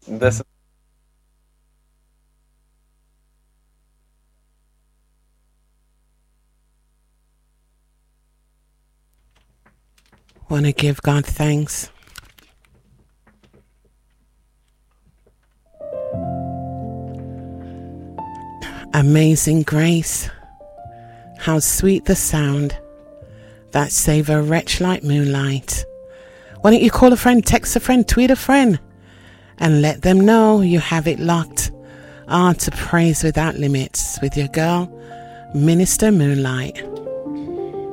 This Want to give God thanks? Amazing grace, how sweet the sound that save a wretch like moonlight. Why don't you call a friend, text a friend, tweet a friend, and let them know you have it locked on to Praise Without Limits with your girl, Minister Moonlight.